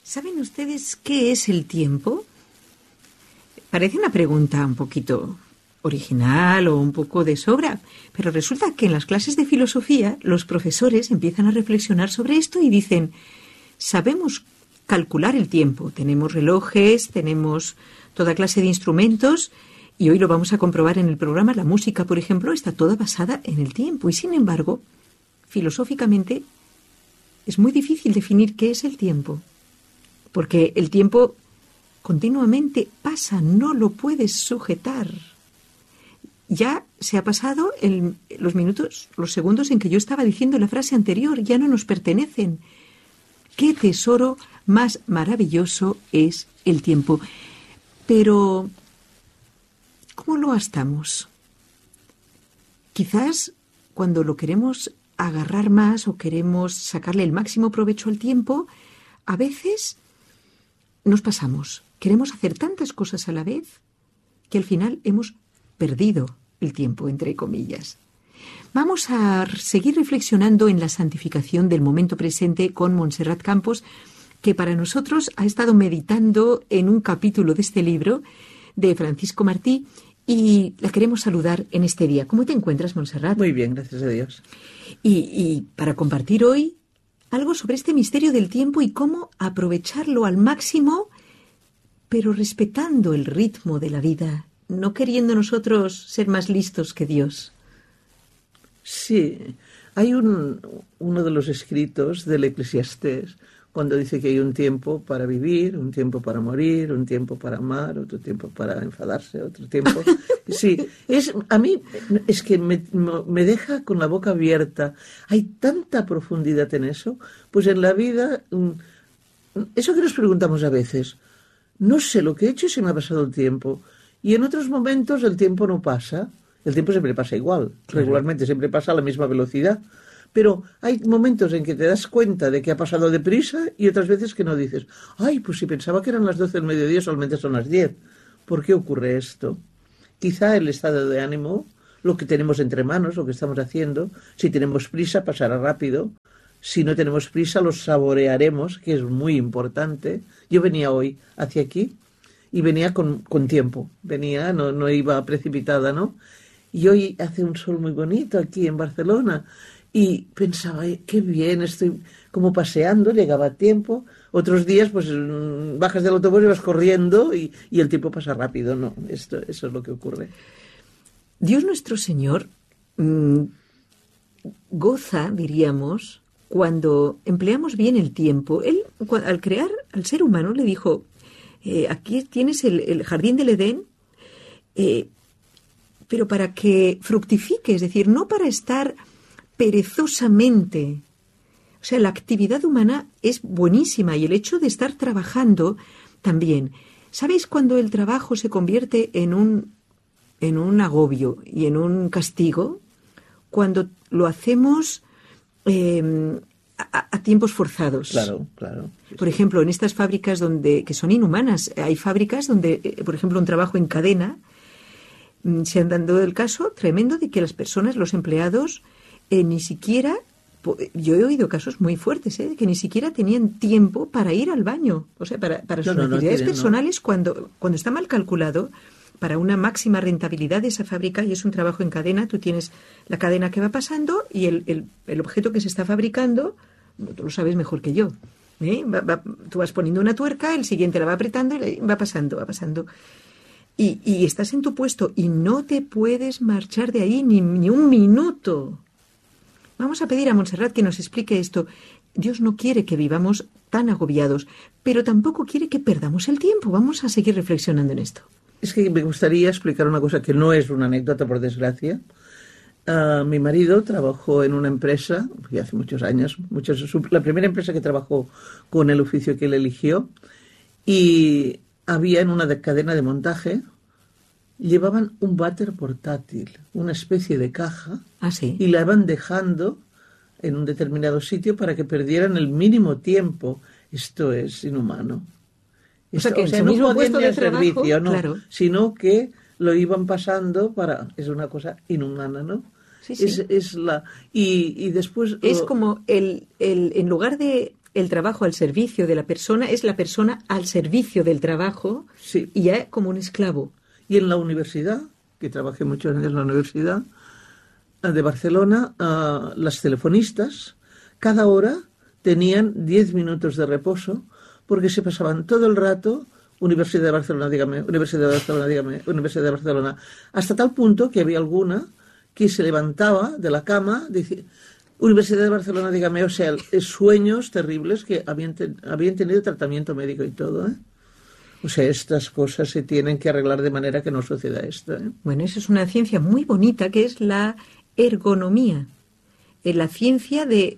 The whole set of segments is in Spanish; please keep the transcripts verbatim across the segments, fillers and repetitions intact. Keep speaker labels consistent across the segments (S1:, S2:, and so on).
S1: ¿Saben ustedes qué es el tiempo? Parece una pregunta un poquito original o un poco de sobra, pero resulta que en las clases de filosofía los profesores empiezan a reflexionar sobre esto y dicen, sabemos calcular el tiempo, tenemos relojes, tenemos toda clase de instrumentos y hoy lo vamos a comprobar en el programa. La música, por ejemplo, está toda basada en el tiempo y, sin embargo, filosóficamente es muy difícil definir qué es el tiempo, porque el tiempo continuamente pasa, no lo puedes sujetar. Ya se ha pasado el, los minutos, los segundos en que yo estaba diciendo la frase anterior, ya no nos pertenecen. ¡Qué tesoro más maravilloso es el tiempo! Pero, ¿cómo lo gastamos? Quizás cuando lo queremos agarrar más o queremos sacarle el máximo provecho al tiempo, a veces nos pasamos. Queremos hacer tantas cosas a la vez que al final hemos perdido el tiempo, entre comillas. Vamos a seguir reflexionando en la santificación del momento presente con Montserrat Campos, que para nosotros ha estado meditando en un capítulo de este libro de Francisco Martí y la queremos saludar en este día. ¿Cómo te encuentras, Montserrat?
S2: Muy bien, gracias a Dios.
S1: Y, y para compartir hoy algo sobre este misterio del tiempo y cómo aprovecharlo al máximo, pero respetando el ritmo de la vida, no queriendo nosotros ser más listos que Dios.
S2: Sí, hay un, uno de los escritos del Eclesiastés cuando dice que hay un tiempo para vivir, un tiempo para morir, un tiempo para amar, otro tiempo para enfadarse, otro tiempo... Sí, es, a mí es que me, me deja con la boca abierta. Hay tanta profundidad en eso. Pues en la vida, eso que nos preguntamos a veces, no sé lo que he hecho y se me ha pasado el tiempo. Y en otros momentos el tiempo no pasa. El tiempo siempre pasa igual, claro. Regularmente siempre pasa a la misma velocidad. Pero hay momentos en que te das cuenta de que ha pasado deprisa y otras veces que no dices, ay, pues si pensaba que eran las doce del mediodía solamente son las diez. ¿Por qué ocurre esto? Quizá el estado de ánimo, lo que tenemos entre manos, lo que estamos haciendo, si tenemos prisa pasará rápido, si no tenemos prisa los saborearemos, que es muy importante. Yo venía hoy hacia aquí y venía con, con tiempo, venía, no, no iba precipitada, ¿no? Y hoy hace un sol muy bonito aquí en Barcelona y pensaba, qué bien, estoy como paseando, llegaba a tiempo. Otros días, pues, bajas del autobús y vas corriendo y, y el tiempo pasa rápido, ¿no? Esto, eso es lo que ocurre.
S1: Dios nuestro Señor mmm, goza, diríamos, cuando empleamos bien el tiempo. Él, al crear al ser humano, le dijo, eh, aquí tienes el, el jardín del Edén, eh, pero para que fructifique, es decir, no para estar perezosamente. O sea, la actividad humana es buenísima y el hecho de estar trabajando también. ¿Sabéis cuando el trabajo se convierte en un, en un agobio y en un castigo? Cuando lo hacemos eh, a, a tiempos forzados.
S2: Claro, claro. Sí,
S1: por
S2: sí.
S1: ejemplo, en estas fábricas donde que son inhumanas, hay fábricas donde, eh, por ejemplo, un trabajo en cadena, mm, se han dado el caso tremendo de que las personas, los empleados, eh, ni siquiera... Yo he oído casos muy fuertes, ¿eh? Que ni siquiera tenían tiempo para ir al baño, o sea, para, para sus
S2: no, no,
S1: necesidades
S2: no tienen,
S1: personales,
S2: no.
S1: cuando, cuando está mal calculado, para una máxima rentabilidad de esa fábrica, y es un trabajo en cadena, tú tienes la cadena que va pasando y el, el, el objeto que se está fabricando, tú lo sabes mejor que yo, ¿eh? Va, va, tú vas poniendo una tuerca, el siguiente la va apretando y va pasando, va pasando. Y, y estás en tu puesto y no te puedes marchar de ahí ni, ni un minuto. Vamos a pedir a Montserrat que nos explique esto. Dios no quiere que vivamos tan agobiados, pero tampoco quiere que perdamos el tiempo. Vamos a seguir reflexionando en esto.
S2: Es que me gustaría explicar una cosa que no es una anécdota, por desgracia. Uh, mi marido trabajó en una empresa, ya hace muchos años, muchos, la primera empresa que trabajó con el oficio que él eligió, y había en una cadena de montaje, llevaban un váter portátil, una especie de caja,
S1: ¿Ah, sí?
S2: y la iban dejando en un determinado sitio para que perdieran el mínimo tiempo. Esto es inhumano.
S1: O
S2: Esto,
S1: sea, que
S2: o sea
S1: en su
S2: no
S1: mismo
S2: podían
S1: puesto
S2: ir
S1: de
S2: al
S1: trabajo,
S2: servicio, no,
S1: claro.
S2: Sino que lo iban pasando para... Es una cosa inhumana, ¿no?
S1: Sí, sí.
S2: Es, es la... Y, y después...
S1: Es
S2: lo...
S1: como el, el... En lugar de el trabajo al servicio de la persona, es la persona al servicio del trabajo,
S2: sí.
S1: Y ya como un esclavo.
S2: Y en la universidad, que trabajé muchos años en la universidad de Barcelona, uh, las telefonistas cada hora tenían diez minutos de reposo porque se pasaban todo el rato Universidad de Barcelona, dígame, Universidad de Barcelona, dígame, Universidad de Barcelona, hasta tal punto que había alguna que se levantaba de la cama, decía, Universidad de Barcelona, dígame, o sea, sueños terribles que habían, ten, habían tenido tratamiento médico y todo, ¿eh? O sea, estas cosas se tienen que arreglar de manera que no suceda esto, ¿eh?
S1: Bueno, eso es una ciencia muy bonita que es la ergonomía, eh, la ciencia de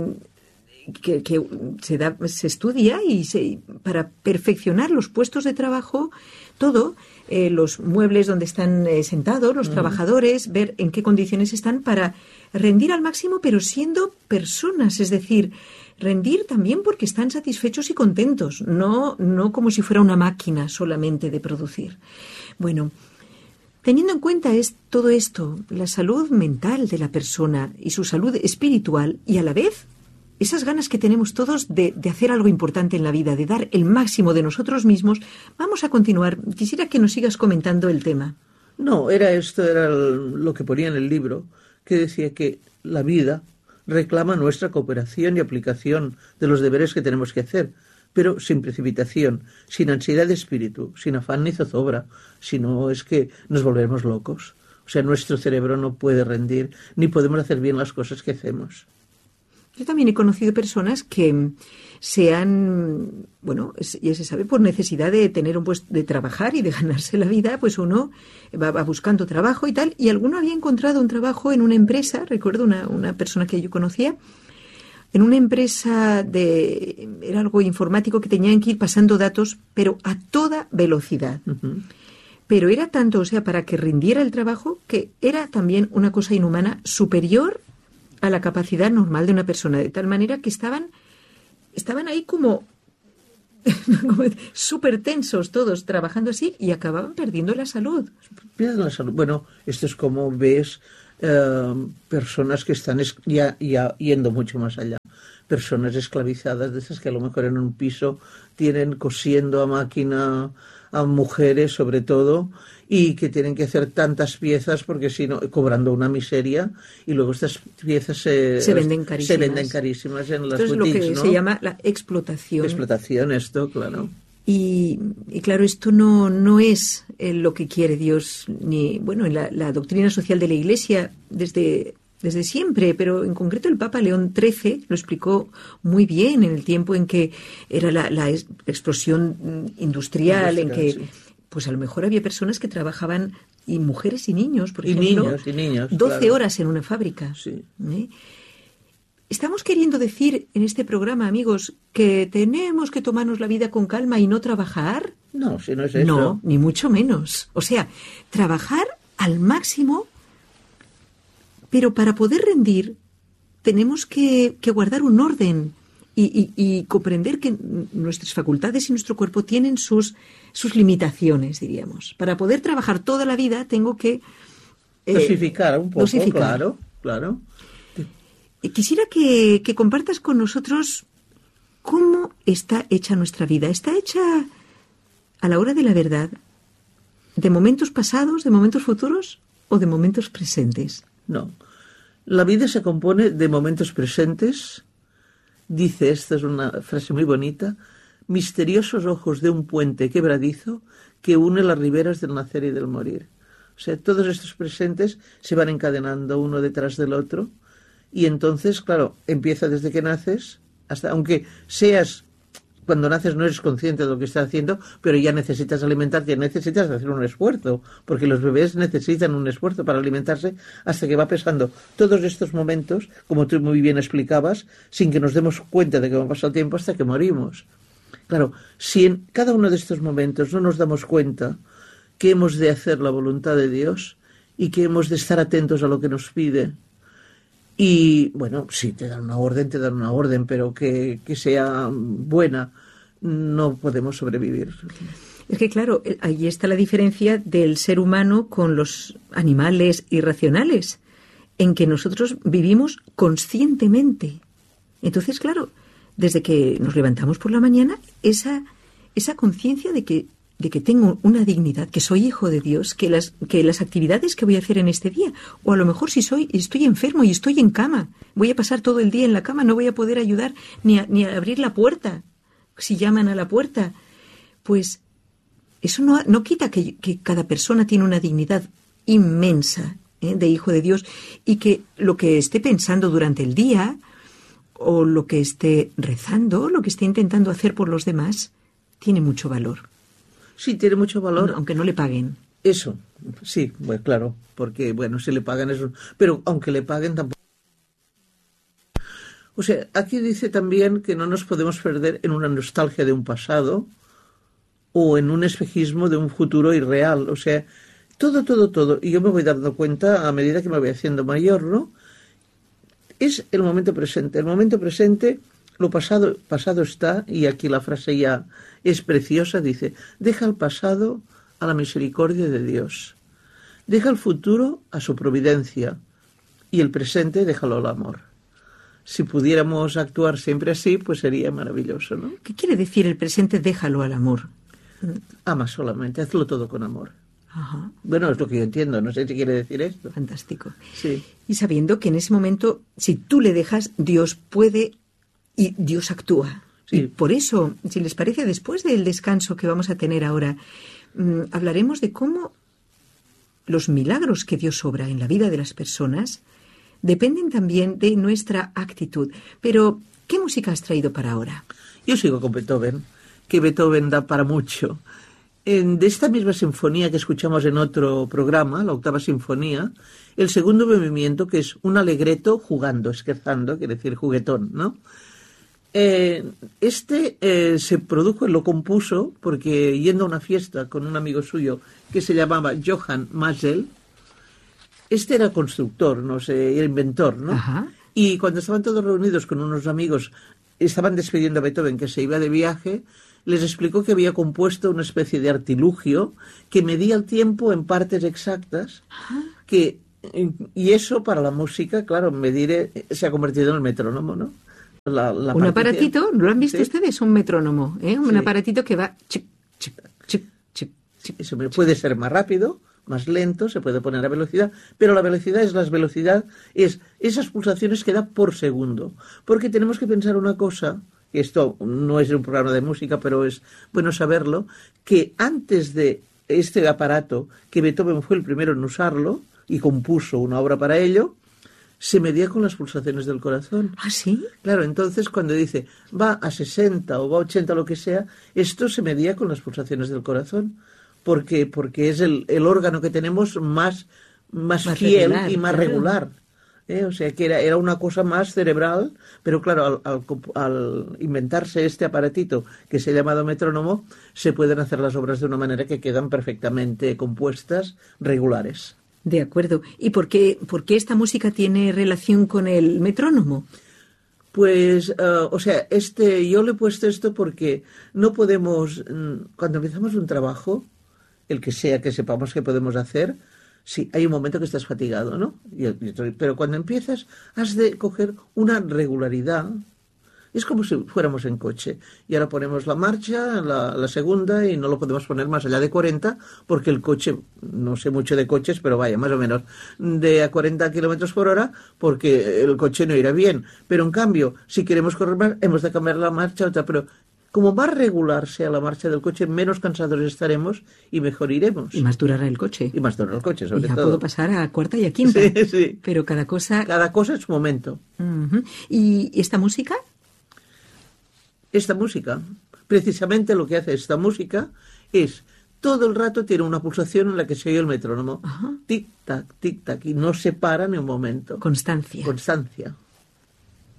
S1: mmm, que, que se da, se estudia y se, para perfeccionar los puestos de trabajo, todo, eh, los muebles donde están eh, sentados los uh-huh. trabajadores, ver en qué condiciones están para rendir al máximo, pero siendo personas, es decir, rendir también porque están satisfechos y contentos, no, no como si fuera una máquina solamente de producir. Bueno, teniendo en cuenta es, todo esto, la salud mental de la persona y su salud espiritual, y a la vez esas ganas que tenemos todos de, de hacer algo importante en la vida, de dar el máximo de nosotros mismos, vamos a continuar. Quisiera que nos sigas comentando el tema.
S2: No, era esto, era el, lo que ponía en el libro, que decía que la vida reclama nuestra cooperación y aplicación de los deberes que tenemos que hacer, pero sin precipitación, sin ansiedad de espíritu, sin afán ni zozobra, sino es que nos volvemos locos. O sea, nuestro cerebro no puede rendir, ni podemos hacer bien las cosas que hacemos.
S1: Yo también he conocido personas que se han, bueno, ya se sabe, por necesidad de tener un puesto, de trabajar y de ganarse la vida, pues uno va, va buscando trabajo y tal, y alguno había encontrado un trabajo en una empresa, recuerdo una, una persona que yo conocía, en una empresa de, era algo informático que tenían que ir pasando datos, pero a toda velocidad. Uh-huh. Pero era tanto, o sea, para que rindiera el trabajo, que era también una cosa inhumana superior a la capacidad normal de una persona, de tal manera que estaban, estaban ahí como súper tensos todos, trabajando así, y acababan perdiendo la salud.
S2: Pierden la salud. Bueno, esto es como ves eh, personas que están es, ya, ya yendo mucho más allá. Personas esclavizadas, de esas que a lo mejor en un piso tienen cosiendo a máquina a mujeres sobre todo, y que tienen que hacer tantas piezas porque si no, cobrando una miseria, y luego estas piezas se,
S1: se venden carísimas.
S2: Se venden carísimas en las
S1: esto
S2: boutiques,
S1: es lo que
S2: ¿no?
S1: se llama la explotación.
S2: Explotación, esto, claro.
S1: Y, y claro, esto no, no es eh, lo que quiere Dios, ni, bueno, en la, la doctrina social de la Iglesia desde, desde siempre, pero en concreto el Papa León trece lo explicó muy bien en el tiempo en que era la, la explosión industrial, industrial en que sí. Pues a lo mejor había personas que trabajaban, y mujeres y niños, por
S2: y
S1: ejemplo,
S2: niños, y niños,
S1: doce
S2: claro.
S1: horas en una fábrica.
S2: Sí.
S1: ¿Eh? Estamos queriendo decir en este programa, amigos, que tenemos que tomarnos la vida con calma y no trabajar.
S2: No, si no es eso.
S1: No, ni mucho menos. O sea, trabajar al máximo, pero para poder rendir tenemos que, que guardar un orden y, y, y comprender que nuestras facultades y nuestro cuerpo tienen sus, sus limitaciones, diríamos. Para poder trabajar toda la vida tengo que...
S2: Eh, dosificar un poco, dosificar. claro, claro.
S1: Quisiera que, que compartas con nosotros cómo está hecha nuestra vida. ¿Está hecha a la hora de la verdad de momentos pasados, de momentos futuros o de momentos presentes?
S2: No. La vida se compone de momentos presentes. Dice, esta es una frase muy bonita, misteriosos ojos de un puente quebradizo que une las riberas del nacer y del morir. O sea, todos estos presentes se van encadenando uno detrás del otro. Y entonces, claro, empieza desde que naces, hasta aunque seas, cuando naces no eres consciente de lo que estás haciendo, pero ya necesitas alimentarte, necesitas hacer un esfuerzo, porque los bebés necesitan un esfuerzo para alimentarse hasta que va pasando todos estos momentos, como tú muy bien explicabas, sin que nos demos cuenta de que va a pasar el tiempo hasta que morimos. Claro, si en cada uno de estos momentos no nos damos cuenta que hemos de hacer la voluntad de Dios y que hemos de estar atentos a lo que nos pide, y, bueno, sí, te dan una orden, te dan una orden, pero que, que sea buena, no podemos sobrevivir.
S1: Es que, claro, ahí está la diferencia del ser humano con los animales irracionales, en que nosotros vivimos conscientemente. Entonces, claro, desde que nos levantamos por la mañana, esa, esa conciencia de que, de que tengo una dignidad, que soy hijo de Dios, que las, que las actividades que voy a hacer en este día, o a lo mejor si soy, estoy enfermo y estoy en cama, voy a pasar todo el día en la cama, no voy a poder ayudar ni a, ni a abrir la puerta, si llaman a la puerta, pues eso no, no quita que, que cada persona tiene una dignidad inmensa, ¿eh?, de hijo de Dios, y que lo que esté pensando durante el día, o lo que esté rezando, lo que esté intentando hacer por los demás, tiene mucho valor.
S2: Sí, tiene mucho valor.
S1: Aunque no le paguen.
S2: Eso, sí, bueno, claro, porque, bueno, si le pagan eso, pero aunque le paguen tampoco. O sea, aquí dice también que no nos podemos perder en una nostalgia de un pasado o en un espejismo de un futuro irreal. O sea, todo, todo, todo. Y yo me voy dando cuenta a medida que me voy haciendo mayor, ¿no? Es el momento presente. El momento presente, lo pasado, pasado está, y aquí la frase ya es preciosa, dice, deja el pasado a la misericordia de Dios. Deja el futuro a su providencia y el presente déjalo al amor. Si pudiéramos actuar siempre así, pues sería maravilloso, ¿no?
S1: ¿Qué quiere decir el presente déjalo al amor?
S2: Ama solamente, hazlo todo con amor.
S1: Ajá.
S2: Bueno, es lo que yo entiendo, no sé si quiere decir esto.
S1: Fantástico.
S2: Sí.
S1: Y sabiendo que en ese momento, si tú le dejas, Dios puede y Dios actúa.
S2: Sí.
S1: Y por eso, si les parece, después del descanso que vamos a tener ahora, mmm, hablaremos de cómo los milagros que Dios obra en la vida de las personas dependen también de nuestra actitud. Pero, ¿qué música has traído para ahora?
S2: Yo sigo con Beethoven, que Beethoven da para mucho. En, de esta misma sinfonía que escuchamos en otro programa, la octava sinfonía, el segundo movimiento, que es un alegreto jugando, scherzando, quiere decir juguetón, ¿no? Eh, este eh, se produjo, lo compuso, porque yendo a una fiesta con un amigo suyo que se llamaba Johann Masel, este era constructor, no sé, era inventor, ¿no?
S1: Ajá.
S2: Y cuando estaban todos reunidos con unos amigos, estaban despidiendo a Beethoven, que se iba de viaje, les explicó que había compuesto una especie de artilugio que medía el tiempo en partes exactas, que, y eso para la música, claro, medir se ha convertido en el metrónomo, ¿no? La, la
S1: un aparatito, ¿lo han visto
S2: ¿sí?
S1: ustedes? Un metrónomo, ¿eh? Un
S2: sí.
S1: aparatito que va... Chic, chic, chic, chic, chic,
S2: eso puede ser más rápido, más lento, se puede poner a velocidad, pero la velocidad es la velocidad, es esas pulsaciones que da por segundo. Porque tenemos que pensar una cosa, que esto no es un programa de música, pero es bueno saberlo, que antes de este aparato, que Beethoven fue el primero en usarlo y compuso una obra para ello, se medía con las pulsaciones del corazón.
S1: ¿Ah, sí?
S2: Claro, entonces cuando dice va a sesenta o va a ochenta, lo que sea, esto se medía con las pulsaciones del corazón. Porque, porque es el, el órgano que tenemos más, más, más fiel regular, y más claro. regular. ¿eh? O sea, que era, era una cosa más cerebral, pero claro, al, al, al inventarse este aparatito que se ha llamado metrónomo, se pueden hacer las obras de una manera que quedan perfectamente compuestas, regulares.
S1: De acuerdo. ¿Y por qué, por qué esta música tiene relación con el metrónomo?
S2: Pues, uh, o sea, este, yo le he puesto esto porque no podemos, cuando empezamos un trabajo, el que sea que sepamos que podemos hacer, sí, hay un momento que estás fatigado, ¿no? Y, y, pero cuando empiezas, has de coger una regularidad. Es como si fuéramos en coche. Y ahora ponemos la marcha, la, la segunda, y no lo podemos poner más allá de cuarenta, porque el coche, no sé mucho de coches, pero vaya, más o menos, de a cuarenta kilómetros por hora, porque el coche no irá bien. Pero en cambio, si queremos correr más, hemos de cambiar la marcha a otra, pero como más regular sea la marcha del coche, menos cansados estaremos y mejor iremos.
S1: Y más durará el coche.
S2: Y más durará el coche, sobre
S1: y ya
S2: todo.
S1: puedo pasar a cuarta y a quinta.
S2: Sí, sí.
S1: Pero cada cosa...
S2: Cada cosa es su momento.
S1: Uh-huh. ¿Y esta música?
S2: Esta música, precisamente lo que hace esta música es... Todo el rato tiene una pulsación en la que se oye el metrónomo. Uh-huh. Tic-tac, tic-tac, y no se para ni un momento.
S1: Constancia.
S2: Constancia.